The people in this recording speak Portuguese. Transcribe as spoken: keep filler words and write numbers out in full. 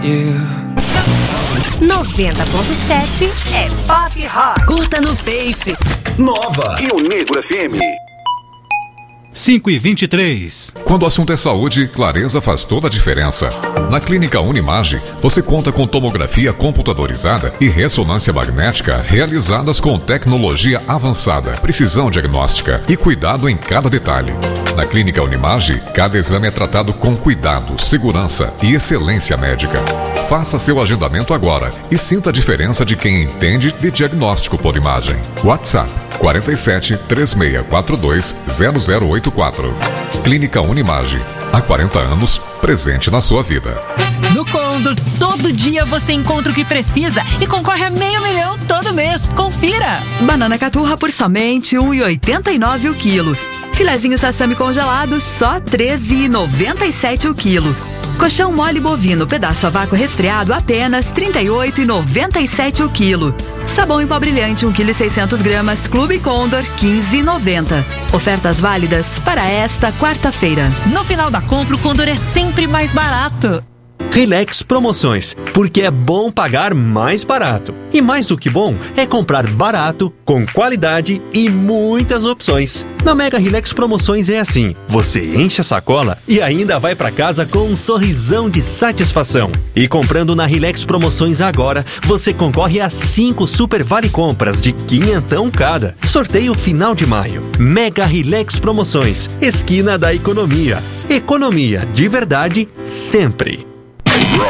noventa ponto sete é Pop Rock. Curta no Face. Nova Rio Negro F M. cinco e vinte e três. Quando o assunto é saúde, clareza faz toda a diferença. Na Clínica Unimage, você conta com tomografia computadorizada e ressonância magnética realizadas com tecnologia avançada, precisão diagnóstica e cuidado em cada detalhe. Na Clínica Unimage, cada exame é tratado com cuidado, segurança e excelência médica. Faça seu agendamento agora e sinta a diferença de quem entende de diagnóstico por imagem. WhatsApp quatro sete, três seis quatro dois, zero zero oito quatro. Clínica Unimage. Há quarenta anos, presente na sua vida. No Condor, todo dia você encontra o que precisa e concorre a meio milhão todo mês. Confira! Banana caturra por somente um real e oitenta e nove centavos o quilo. Filezinho sassami congelado, só treze reais e noventa e sete centavos o quilo. Colchão mole bovino, pedaço a vácuo resfriado, apenas trinta e oito reais e noventa e sete centavos o quilo. Sabão em pó brilhante, um vírgula seis quilos, Clube Condor, quinze reais e noventa centavos. Ofertas válidas para esta quarta-feira. No final da compra, o Condor é sempre mais barato. Relax Promoções, porque é bom pagar mais barato. E mais do que bom, é comprar barato, com qualidade e muitas opções. Na Mega Relax Promoções é assim, você enche a sacola e ainda vai pra casa com um sorrisão de satisfação. E comprando na Relax Promoções agora, você concorre a cinco Super Vale Compras de quinhentão cada. Sorteio final de maio. Mega Relax Promoções, esquina da economia. Economia de verdade, sempre.